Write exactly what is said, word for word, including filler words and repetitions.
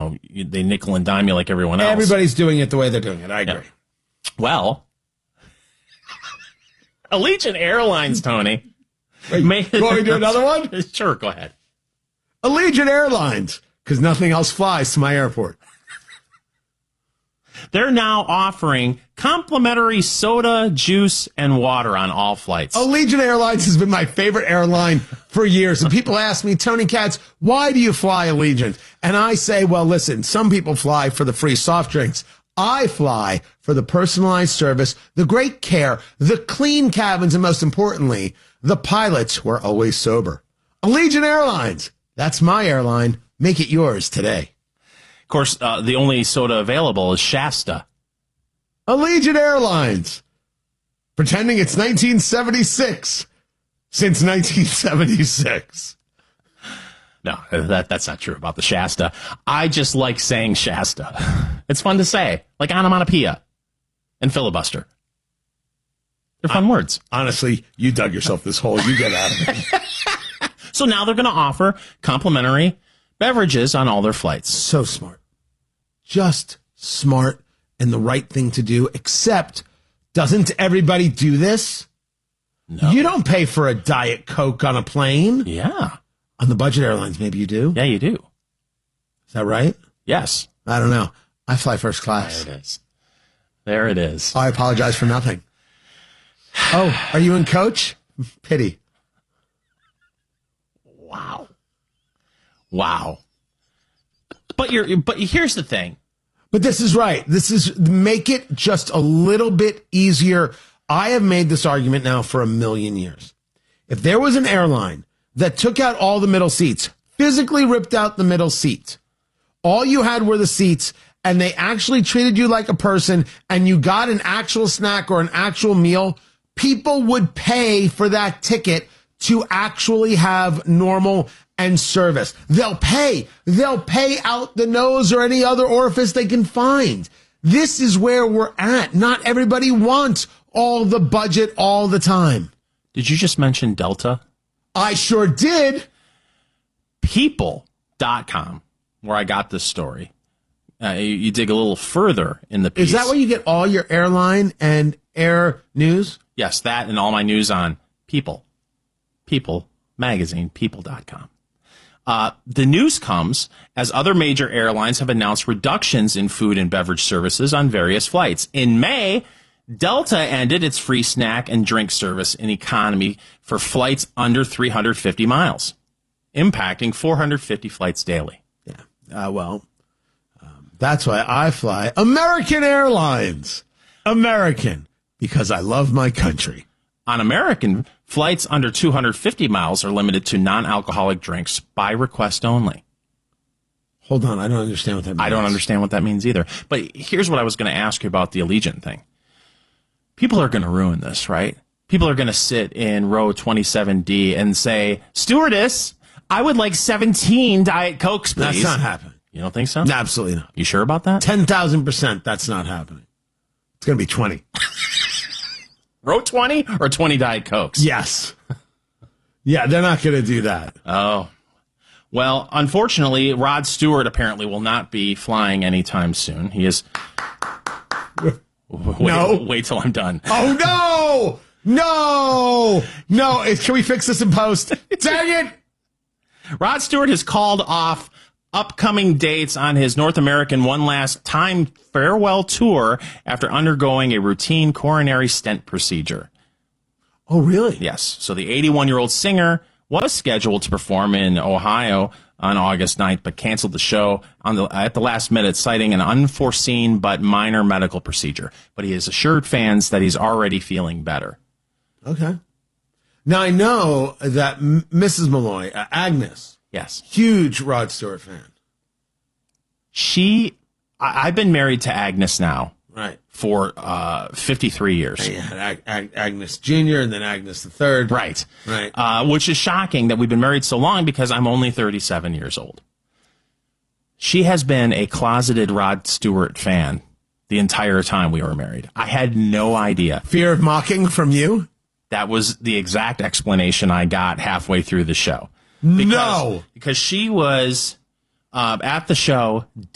know, you, they nickel and dime you like everyone else. Everybody's doing it the way they're doing it. I agree. Yeah. Well, Allegiant Airlines, Tony. Wait, may- you want me to do another one? Sure, go ahead. Allegiant Airlines, because nothing else flies to my airport. They're now offering complimentary soda, juice, and water on all flights. Allegiant Airlines has been my favorite airline for years. And people ask me, Tony Katz, why do you fly Allegiant? And I say, well, listen, some people fly for the free soft drinks. I fly for the personalized service, the great care, the clean cabins, and most importantly, the pilots who are always sober. Allegiant Airlines, that's my airline. Make it yours today. Of course, uh, the only soda available is Shasta. Allegiant Airlines, pretending it's nineteen seventy-six since nineteen seventy-six. No, that that's not true about the Shasta. I just like saying Shasta. It's fun to say, like onomatopoeia and filibuster. They're fun I, words. Honestly, you dug yourself this hole. You get out of it. So now they're going to offer complimentary beverages on all their flights. So smart. Just smart and the right thing to do, except doesn't everybody do this? No. You don't pay for a Diet Coke on a plane. Yeah. On the budget airlines, maybe you do. Yeah, you do. Is that right? Yes. I don't know. I fly first class. There it is. There it is. I apologize for nothing. Oh, are you in coach? Pity. Wow. Wow. But you're but here's the thing. But this is right. This is make it just a little bit easier. I have made this argument now for a million years. If there was an airline that took out all the middle seats, physically ripped out the middle seat, all you had were the seats, and they actually treated you like a person, and you got an actual snack or an actual meal, people would pay for that ticket to actually have normal and service. They'll pay. They'll pay out the nose or any other orifice they can find. This is where we're at. Not everybody wants all the budget all the time. Did you just mention Delta? I sure did. People dot com, where I got this story. Uh, you, you dig a little further in the piece. Is that where you get all your airline and air news? Yes, that and all my news on People. People magazine, people dot com. Uh, the news comes as other major airlines have announced reductions in food and beverage services on various flights. In May, Delta ended its free snack and drink service in economy for flights under three hundred fifty miles, impacting four hundred fifty flights daily. Yeah, uh, well, um, that's why I fly American Airlines. American, because I love my country. On American, flights under two hundred fifty miles are limited to non-alcoholic drinks by request only. Hold on, I don't understand what that means. I don't understand what that means either. But here's what I was going to ask you about the Allegiant thing. People are going to ruin this, right? People are going to sit in row twenty-seven D and say, "Stewardess, I would like seventeen Diet Cokes, please." That's not happening. You don't think so? No, absolutely not. You sure about that? ten thousand percent that's not happening. It's going to be twenty. Row twenty or twenty Diet Cokes? Yes. Yeah, they're not going to do that. Oh. Well, unfortunately, Rod Stewart apparently will not be flying anytime soon. He is... Wait, no. Wait till I'm done. Oh, no! No! No! It, can we fix this in post? Dang it! Rod Stewart has called off upcoming dates on his North American One Last Time farewell tour after undergoing a routine coronary stent procedure. Oh, really? Yes. So the eighty-one-year-old singer was scheduled to perform in Ohio on August ninth, but canceled the show on the, at the last minute, citing an unforeseen but minor medical procedure. But he has assured fans that he's already feeling better. Okay. Now, I know that M- Missus Malloy, uh, Agnes, yes, huge Rod Stewart fan. She, I, I've been married to Agnes now. Right. For uh, fifty-three years. Yeah, Ag- Ag- Agnes Junior and then Agnes the Third. Right. Right. Uh, which is shocking that we've been married so long because I'm only thirty-seven years old. She has been a closeted Rod Stewart fan the entire time we were married. I had no idea. Fear of mocking from you? That was the exact explanation I got halfway through the show. Because, no. Because she was uh, at the show